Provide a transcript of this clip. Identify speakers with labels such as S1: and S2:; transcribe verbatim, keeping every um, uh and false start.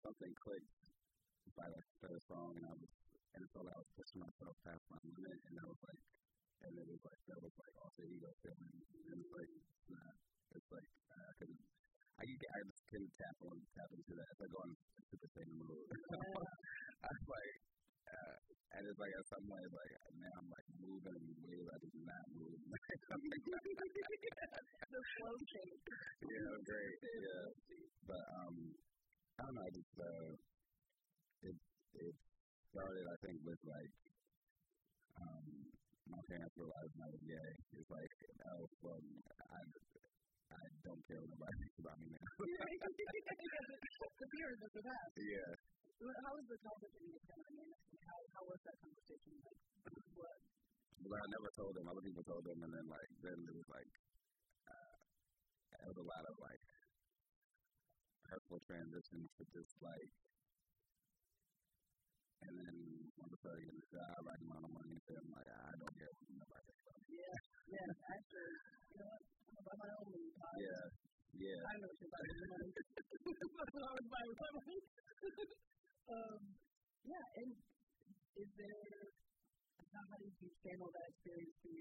S1: something clicked by like the third song, and I was, and it felt like I was pushing myself past my limit, and I was like, and it was like, that was like also ego feeling, and it's like, it's not, it's like, uh, I couldn't, I, I just couldn't tap on, tap into that. It's like going to the same mode. I was like, uh, and it's like, at some point, it's like, now I'm like moving in ways I did not move.
S2: The flow change.
S1: Yeah, great, yeah. But, um, I don't know, I just, uh, it, it started, I think, with like, um, my parents realized I was gay. It's like, oh, well, I, I don't care what nobody thinks about me now.
S2: The fears of the past.
S1: Yeah.
S2: How was the conversation with them? I mean, how, how was that conversation? Like, what?
S1: Well, I never told them. Other people told them, and then, like, then it was like, uh, there was a lot of, like, hurtful transitions to just, like, and then when I started getting a job, I didn't want no money, and I'm like, I don't get what nobody thinks about me.
S2: Yeah, yeah, actually, you know what? I'm gonna buy my own weed.
S1: Yeah, yeah.
S2: I know what you're buying your money. That's what I was buying with my money. um, yeah, and is there, how did you channel that experience through